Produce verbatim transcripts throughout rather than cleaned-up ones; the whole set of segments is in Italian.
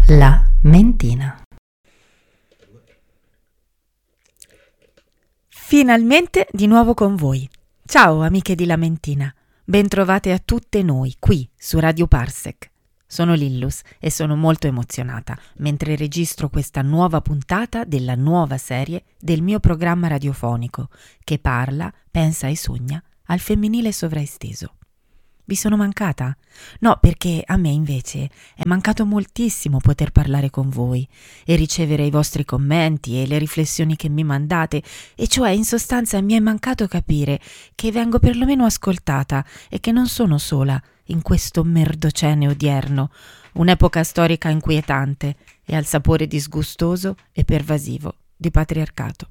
La mentina. Finalmente di nuovo con voi. Ciao amiche di La Mentina, bentrovate a tutte noi qui su Radio Parsec. Sono Lillus e sono molto emozionata mentre registro questa nuova puntata della nuova serie del mio programma radiofonico che parla, pensa e sogna al femminile sovraesteso. Vi sono mancata? No, perché a me invece è mancato moltissimo poter parlare con voi e ricevere i vostri commenti e le riflessioni che mi mandate, e cioè in sostanza mi è mancato capire che vengo perlomeno ascoltata e che non sono sola in questo merdocene odierno, un'epoca storica inquietante e al sapore disgustoso e pervasivo di patriarcato.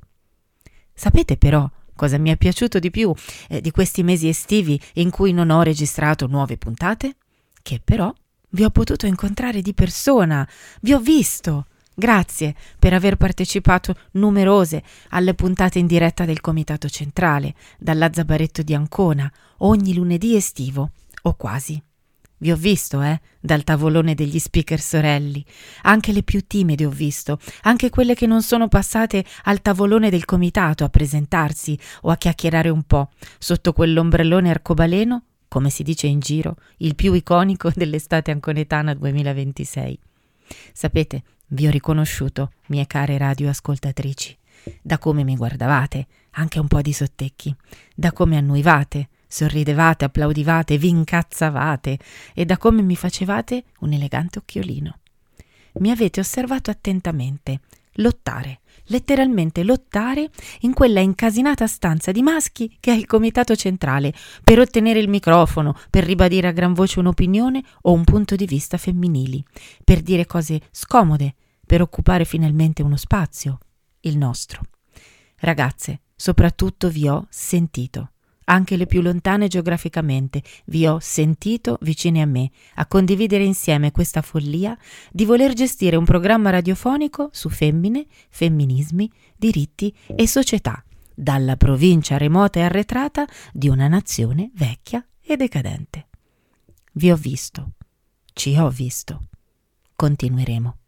Sapete però cosa mi è piaciuto di più eh, di questi mesi estivi in cui non ho registrato nuove puntate? Che però vi ho potuto incontrare di persona, vi ho visto. Grazie per aver partecipato numerose alle puntate in diretta del Comitato Centrale, dall'Azzabaretto di Ancona, ogni lunedì estivo, o quasi. Vi ho visto, eh, dal tavolone degli speaker sorelli. Anche le più timide ho visto, anche quelle che non sono passate al tavolone del comitato a presentarsi o a chiacchierare un po', sotto quell'ombrellone arcobaleno, come si dice in giro, il più iconico dell'estate anconetana duemilaventisei. Sapete, vi ho riconosciuto, mie care radioascoltatrici, da come mi guardavate, anche un po' di sottecchi, da come annuivate, sorridevate, applaudivate, vi incazzavate e da come mi facevate un elegante occhiolino. Mi avete osservato attentamente, lottare, letteralmente lottare in quella incasinata stanza di maschi che è il Comitato Centrale per ottenere il microfono, per ribadire a gran voce un'opinione o un punto di vista femminili, per dire cose scomode, per occupare finalmente uno spazio, il nostro. Ragazze, soprattutto vi ho sentito. Anche le più lontane geograficamente, vi ho sentito vicine a me, a condividere insieme questa follia di voler gestire un programma radiofonico su femmine, femminismi, diritti e società, dalla provincia remota e arretrata di una nazione vecchia e decadente. Vi ho visto, ci ho visto, continueremo.